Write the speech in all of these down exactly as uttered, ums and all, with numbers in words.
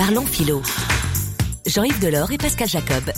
Parlons philo. Jean-Yves Delors et Pascal Jacob.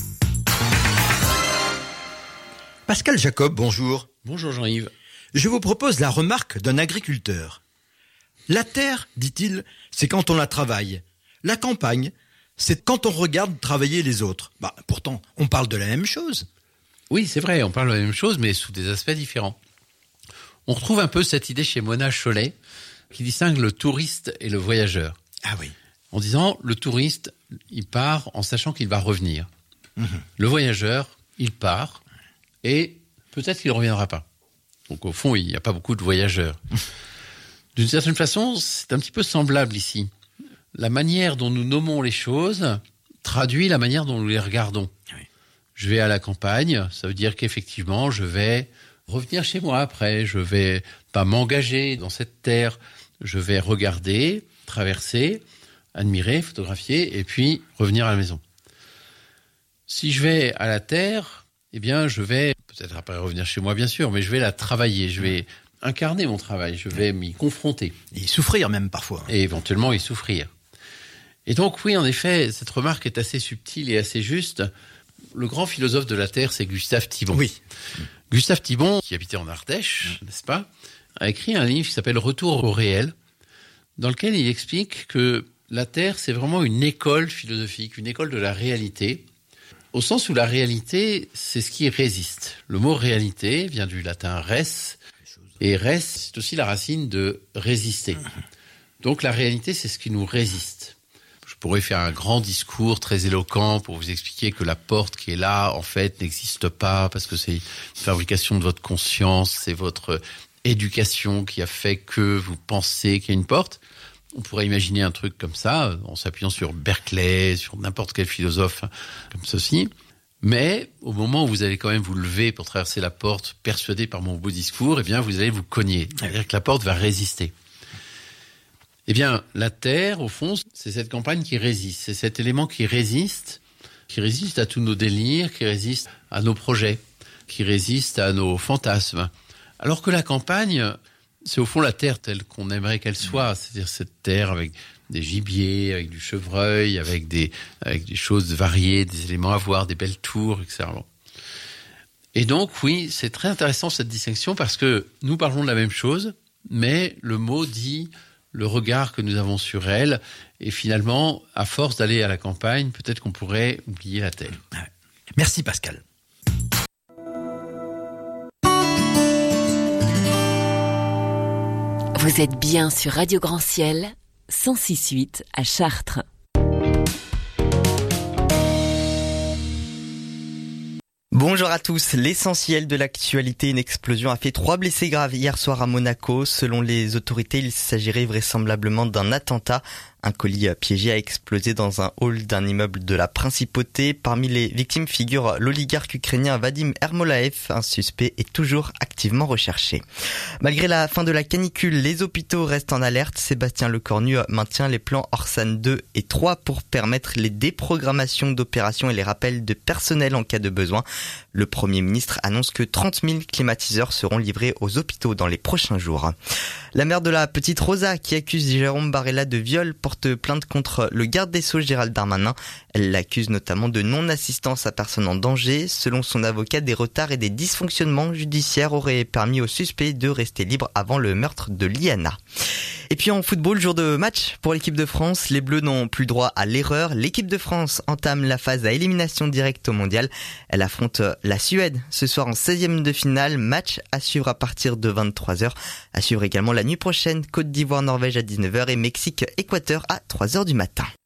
Pascal Jacob, bonjour. Bonjour Jean-Yves. Je vous propose la remarque d'un agriculteur. La terre, dit-il, c'est quand on la travaille. La campagne, c'est quand on regarde travailler les autres. Bah, pourtant, on parle de la même chose. Oui, c'est vrai, on parle de la même chose, mais sous des aspects différents. On retrouve un peu cette idée chez Mona Chollet, qui distingue le touriste et le voyageur. Ah oui. En disant, le touriste, il part en sachant qu'il va revenir. Mmh. Le voyageur, il part et peut-être qu'il ne reviendra pas. Donc au fond, il n'y a pas beaucoup de voyageurs. D'une certaine façon, c'est un petit peu semblable ici. La manière dont nous nommons les choses traduit la manière dont nous les regardons. Oui. Je vais à la campagne, ça veut dire qu'effectivement, je vais revenir chez moi après. Je vais pas m'engager dans cette terre. Je vais regarder, traverser, admirer, photographier et puis revenir à la maison. Si je vais à la terre, eh bien, je vais peut-être après revenir chez moi, bien sûr, mais je vais la travailler, je vais incarner mon travail, je vais m'y confronter. Et y souffrir même parfois. Et éventuellement y souffrir. Et donc oui, en effet, cette remarque est assez subtile et assez juste. Le grand philosophe de la Terre, c'est Gustave Thibon. Oui. Gustave Thibon, qui habitait en Ardèche, mmh. n'est-ce pas, a écrit un livre qui s'appelle « Retour au réel », dans lequel il explique que la Terre, c'est vraiment une école philosophique, une école de la réalité, au sens où la réalité, c'est ce qui résiste. Le mot « réalité » vient du latin « res », et « res », c'est aussi la racine de « résister ». Donc la réalité, c'est ce qui nous résiste. Je pourrais faire un grand discours très éloquent pour vous expliquer que la porte qui est là, en fait, n'existe pas, parce que c'est une fabrication de votre conscience, c'est votre éducation qui a fait que vous pensez qu'il y a une porte. On pourrait imaginer un truc comme ça, en s'appuyant sur Berkeley, sur n'importe quel philosophe comme ceci. Mais au moment où vous allez quand même vous lever pour traverser la porte, persuadé par mon beau discours, eh bien, vous allez vous cogner. C'est-à-dire que la porte va résister. Eh bien, la Terre, au fond, c'est cette campagne qui résiste. C'est cet élément qui résiste, qui résiste à tous nos délires, qui résiste à nos projets, qui résiste à nos fantasmes. Alors que la campagne, c'est au fond la terre telle qu'on aimerait qu'elle soit, c'est-à-dire cette terre avec des gibiers, avec du chevreuil, avec des, avec des choses variées, des éléments à voir, des belles tours, et cetera. Et donc, oui, c'est très intéressant cette distinction parce que nous parlons de la même chose, mais le mot dit le regard que nous avons sur elle, et finalement, à force d'aller à la campagne, peut-être qu'on pourrait oublier la terre. Merci Pascal. Vous êtes bien sur Radio Grand Ciel, cent six virgule huit à Chartres. Bonjour à tous. L'essentiel de l'actualité, une explosion a fait trois blessés graves hier soir à Monaco. Selon les autorités, il s'agirait vraisemblablement d'un attentat. Un colis piégé a explosé dans un hall d'un immeuble de la Principauté. Parmi les victimes figure l'oligarque ukrainien Vadim Ermolaev. Un suspect est toujours activement recherché. Malgré la fin de la canicule, les hôpitaux restent en alerte. Sébastien Lecornu maintient les plans Orsan deux et trois pour permettre les déprogrammations d'opérations et les rappels de personnel en cas de besoin. Le Premier ministre annonce que trente mille climatiseurs seront livrés aux hôpitaux dans les prochains jours. La mère de la petite Rosa, qui accuse Jérôme Barella de viol, porte plainte contre le garde des Sceaux Gérald Darmanin. Elle l'accuse notamment de non-assistance à personne en danger. Selon son avocat, des retards et des dysfonctionnements judiciaires auraient permis au suspect de rester libre avant le meurtre de Liana. Et puis en football, jour de match pour l'équipe de France, les Bleus n'ont plus droit à l'erreur. L'équipe de France entame la phase à élimination directe au mondial. Elle affronte la Suède ce soir en seizième de finale. Match à suivre à partir de vingt-trois heures. À suivre également la nuit prochaine, Côte d'Ivoire-Norvège à dix-neuf heures et Mexique-Équateur à trois heures du matin.